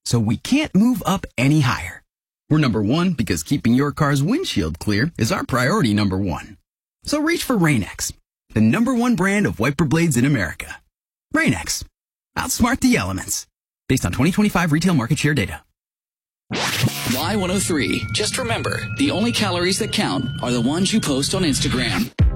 so we can't move up any higher. We're number one because keeping your car's windshield clear is our priority number one. So reach for Rain-X, the number one brand of wiper blades in America. Rain-X. Outsmart the elements. Based on 2025 retail market share data. Y103. Just remember, the only calories that count are the ones you post on Instagram.